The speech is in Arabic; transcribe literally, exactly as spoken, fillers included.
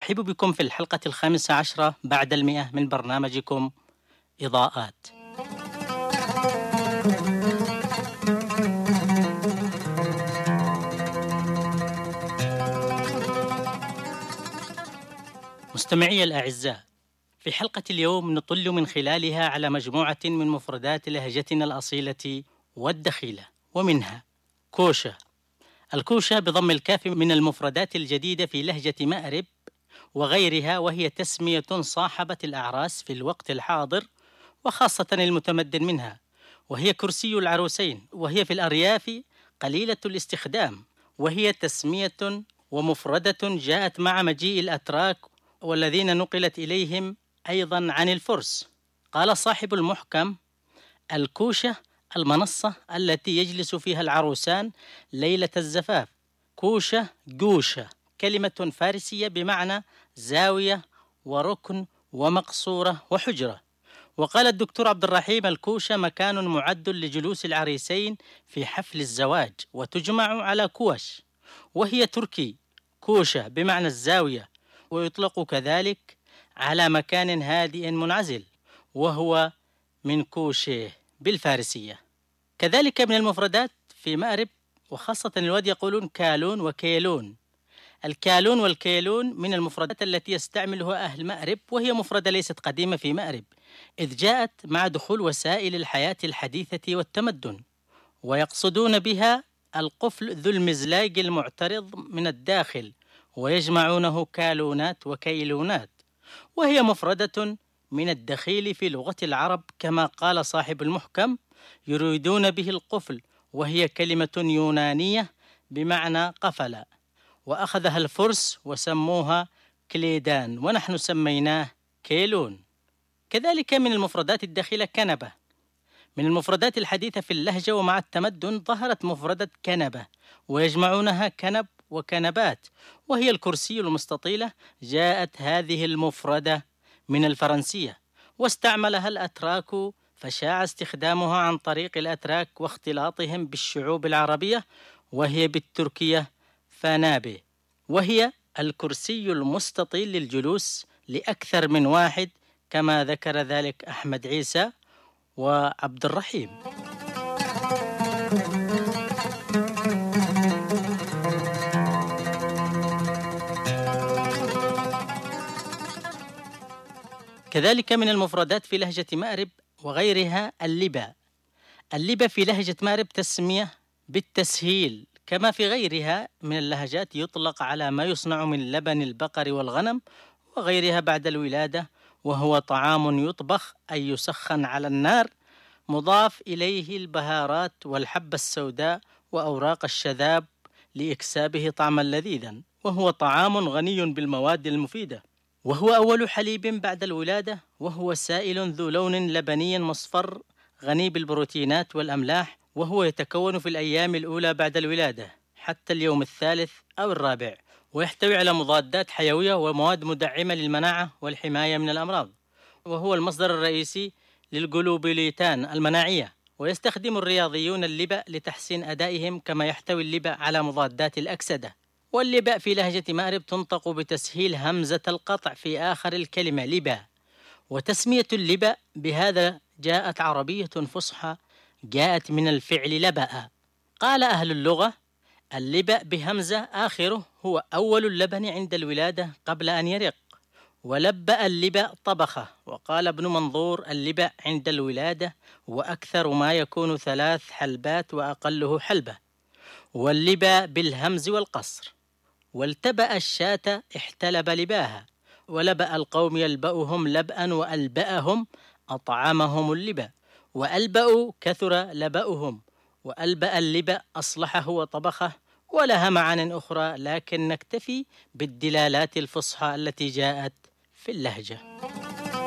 أرحب بكم في الحلقة الخامسة عشرة بعد المئة من برنامجكم إضاءات. مستمعي الأعزاء، في حلقة اليوم نطل من خلالها على مجموعة من مفردات لهجتنا الأصيلة والدخيلة، ومنها كوشة. الكوشة بضم الكاف من المفردات الجديدة في لهجة مأرب وغيرها، وهي تسمية صاحبت الأعراس في الوقت الحاضر وخاصة المتمدن منها، وهي كرسي العروسين، وهي في الأرياف قليلة الاستخدام، وهي تسمية ومفردة جاءت مع مجيء الأتراك والذين نقلت إليهم أيضا عن الفرس. قال صاحب المحكم: الكوشة المنصة التي يجلس فيها العروسان ليلة الزفاف. كوشة جوشة كلمة فارسية بمعنى زاوية وركن ومقصورة وحجرة. وقال الدكتور عبد الرحيم: الكوشة مكان معد لجلوس العريسين في حفل الزواج، وتجمع على كوش، وهي تركي كوشة بمعنى الزاوية، ويطلق كذلك على مكان هادئ منعزل، وهو من كوشه بالفارسية. كذلك من المفردات في مأرب وخاصة الواد يقولون كالون وكيلون. الكالون والكيلون من المفردات التي يستعملها أهل مأرب، وهي مفردة ليست قديمة في مأرب، إذ جاءت مع دخول وسائل الحياة الحديثة والتمدن، ويقصدون بها القفل ذو المزلاج المعترض من الداخل، ويجمعونه كالونات وكيلونات، وهي مفردة من الدخيل في لغة العرب، كما قال صاحب المحكم: يريدون به القفل، وهي كلمة يونانية بمعنى قفل، وأخذها الفرس وسموها كليدان، ونحن سميناه كيلون. كذلك من المفردات الدخيلة كنبة. من المفردات الحديثة في اللهجة ومع التمدن ظهرت مفردة كنبة، ويجمعونها كنب وكنبات، وهي الكرسي المستطيلة. جاءت هذه المفردة من الفرنسية، واستعملها الأتراك، فشاع استخدامها عن طريق الأتراك واختلاطهم بالشعوب العربية، وهي بالتركية فنابه، وهي الكرسي المستطيل للجلوس لأكثر من واحد، كما ذكر ذلك أحمد عيسى وعبد الرحيم. كذلك من المفردات في لهجة مأرب وغيرها اللبا. اللبا في لهجة مأرب تسمية بالتسهيل، كما في غيرها من اللهجات يطلق على ما يصنع من لبن البقر والغنم وغيرها بعد الولادة، وهو طعام يطبخ أي يسخن على النار، مضاف إليه البهارات والحبة السوداء وأوراق الشذاب لإكسابه طعما لذيذا، وهو طعام غني بالمواد المفيدة، وهو أول حليب بعد الولادة، وهو سائل ذو لون لبني مصفر غني بالبروتينات والأملاح، وهو يتكون في الأيام الأولى بعد الولادة حتى اليوم الثالث أو الرابع، ويحتوي على مضادات حيوية ومواد مدعمة للمناعة والحماية من الأمراض، وهو المصدر الرئيسي للجلوبوليتان المناعية، ويستخدم الرياضيون اللبا لتحسين أدائهم، كما يحتوي اللبا على مضادات الأكسدة. واللبا في لهجة مأرب تنطق بتسهيل همزة القطع في آخر الكلمة لبا، وتسمية اللبا بهذا جاءت عربية فصحى، جاءت من الفعل لبأ. قال أهل اللغة: اللبا بهمزة آخره هو أول اللبن عند الولادة قبل أن يرق، ولبأ اللبا طبخه. وقال ابن منظور: اللبا عند الولادة وأكثر ما يكون ثلاث حلبات وأقله حلبة، واللبا بالهمز والقصر. والتبأ الشاة احتلب لباها، ولبأ القوم يلبأهم لبأا، وألبأهم أطعمهم اللبا، وألبأوا كثر لبأهم، وألبأ اللبا أصلحه وطبخه، ولها معان أخرى، لكن نكتفي بالدلالات الفصحى التي جاءت في اللهجة.